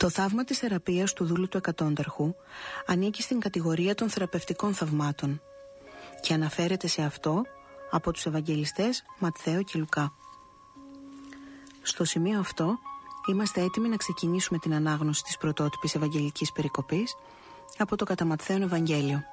Το θαύμα της θεραπείας του δούλου του εκατόνταρχου ανήκει στην κατηγορία των θεραπευτικών θαυμάτων και αναφέρεται σε αυτό από τους Ευαγγελιστές Ματθαίο και Λουκά. Στο σημείο αυτό είμαστε έτοιμοι να ξεκινήσουμε την ανάγνωση της πρωτότυπης Ευαγγελικής περικοπής από το κατά Ματθαίον Ευαγγέλιο.